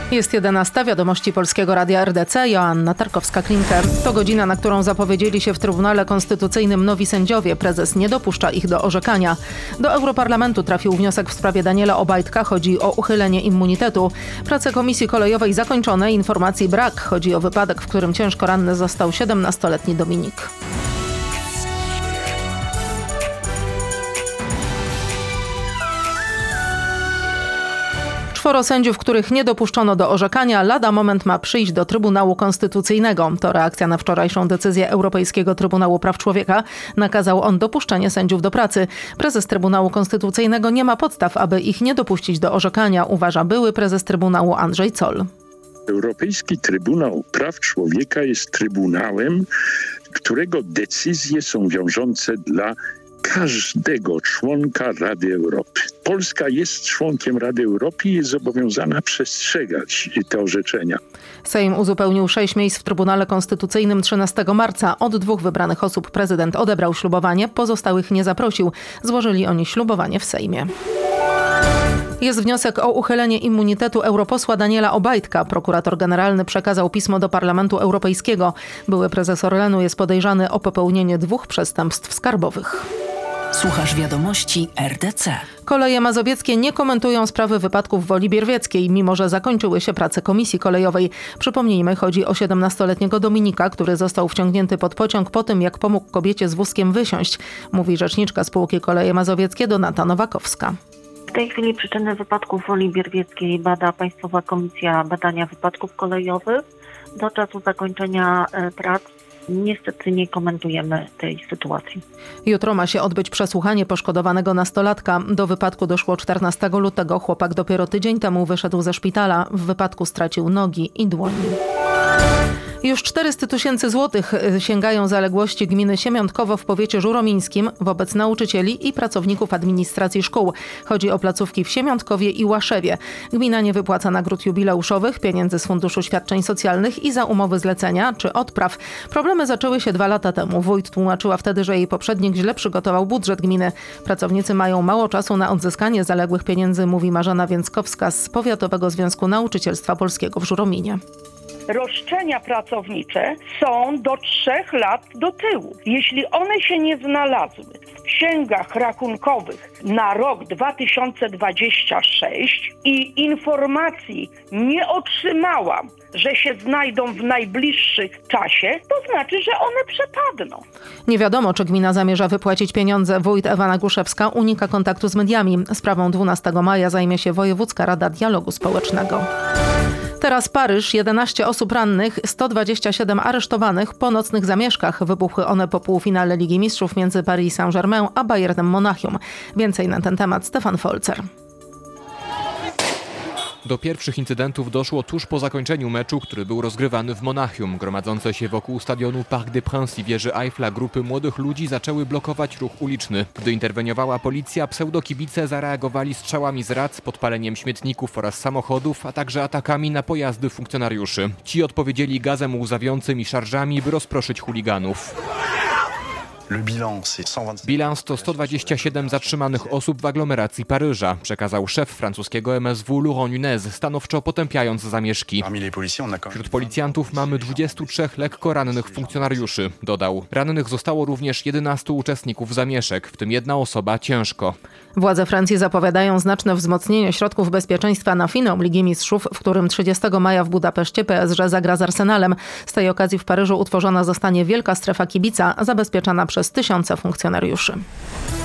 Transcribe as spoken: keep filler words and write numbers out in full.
Jest jedenasta, wiadomości Polskiego Radia R D C, Joanna Tarkowska-Klinker. To godzina, na którą zapowiedzieli się w Trybunale Konstytucyjnym nowi sędziowie. Prezes nie dopuszcza ich do orzekania. Do Europarlamentu trafił wniosek w sprawie Daniela Obajtka. Chodzi o uchylenie immunitetu. Prace Komisji Kolejowej zakończone, informacji brak. Chodzi o wypadek, w którym ciężko ranny został siedemnastoletni Dominik. Czworo sędziów, których nie dopuszczono do orzekania, lada moment ma przyjść do Trybunału Konstytucyjnego. To reakcja na wczorajszą decyzję Europejskiego Trybunału Praw Człowieka. Nakazał on dopuszczenie sędziów do pracy. Prezes Trybunału Konstytucyjnego nie ma podstaw, aby ich nie dopuścić do orzekania, uważa były prezes Trybunału Andrzej Zoll. Europejski Trybunał Praw Człowieka jest trybunałem, którego decyzje są wiążące dla każdego członka Rady Europy. Polska jest członkiem Rady Europy i jest zobowiązana przestrzegać te orzeczenia. Sejm uzupełnił sześć miejsc w Trybunale Konstytucyjnym trzynastego marca. Od dwóch wybranych osób prezydent odebrał ślubowanie, pozostałych nie zaprosił. Złożyli oni ślubowanie w Sejmie. Jest wniosek o uchylenie immunitetu europosła Daniela Obajtka. Prokurator generalny przekazał pismo do Parlamentu Europejskiego. Były prezes Orlenu jest podejrzany o popełnienie dwóch przestępstw skarbowych. Słuchasz wiadomości R D C. Koleje mazowieckie nie komentują sprawy wypadków w Woli Bierwieckiej, mimo że zakończyły się prace Komisji Kolejowej. Przypomnijmy, chodzi o siedemnastoletniego Dominika, który został wciągnięty pod pociąg po tym, jak pomógł kobiecie z wózkiem wysiąść, mówi rzeczniczka spółki Koleje Mazowieckie Donata Nowakowska. W tej chwili przyczyny wypadków w Woli Bierwieckiej bada Państwowa Komisja Badania Wypadków Kolejowych. Do czasu zakończenia prac niestety nie komentujemy tej sytuacji. Jutro ma się odbyć przesłuchanie poszkodowanego nastolatka. Do wypadku doszło czternastego lutego. Chłopak dopiero tydzień temu wyszedł ze szpitala. W wypadku stracił nogi i dłonie. Już czterysta tysięcy złotych sięgają zaległości gminy Siemiątkowo w powiecie żuromińskim wobec nauczycieli i pracowników administracji szkół. Chodzi o placówki w Siemiątkowie i Łaszewie. Gmina nie wypłaca nagród jubileuszowych, pieniędzy z Funduszu Świadczeń Socjalnych i za umowy zlecenia czy odpraw. Problemy zaczęły się dwa lata temu. Wójt tłumaczyła wtedy, że jej poprzednik źle przygotował budżet gminy. Pracownicy mają mało czasu na odzyskanie zaległych pieniędzy, mówi Marzena Więckowska z Powiatowego Związku Nauczycielstwa Polskiego w Żurominie. Roszczenia pracownicze są do trzech lat do tyłu. Jeśli one się nie znalazły w księgach rachunkowych na rok dwa tysiące dwudziesty szósty i informacji nie otrzymałam, że się znajdą w najbliższym czasie, to znaczy, że one przepadną. Nie wiadomo, czy gmina zamierza wypłacić pieniądze. Wójt Ewa Naguszewska unika kontaktu z mediami. Sprawą dwunastego maja zajmie się Wojewódzka Rada Dialogu Społecznego. Teraz Paryż, jedenaście osób rannych, sto dwadzieścia siedem aresztowanych po nocnych zamieszkach. Wybuchły one po półfinale Ligi Mistrzów między Paris Saint-Germain a Bayernem Monachium. Więcej na ten temat Stefan Folzer. Do pierwszych incydentów doszło tuż po zakończeniu meczu, który był rozgrywany w Monachium. Gromadzące się wokół stadionu Parc des Princes i wieży Eiffla grupy młodych ludzi zaczęły blokować ruch uliczny. Gdy interweniowała policja, pseudokibice zareagowali strzałami z rac, podpaleniem śmietników oraz samochodów, a także atakami na pojazdy funkcjonariuszy. Ci odpowiedzieli gazem łzawiącym i szarżami, by rozproszyć chuliganów. Bilans to sto dwadzieścia siedem zatrzymanych osób w aglomeracji Paryża, przekazał szef francuskiego M S W Laurent Nunez, stanowczo potępiając zamieszki. Wśród policjantów mamy dwudziestu trzech lekko rannych funkcjonariuszy, dodał. Rannych zostało również jedenastu uczestników zamieszek, w tym jedna osoba ciężko. Władze Francji zapowiadają znaczne wzmocnienie środków bezpieczeństwa na finał Ligi Mistrzów, w którym trzydziestego maja w Budapeszcie P S G zagra z Arsenalem. Z tej okazji w Paryżu utworzona zostanie wielka strefa kibica, zabezpieczana przez tysiące funkcjonariuszy.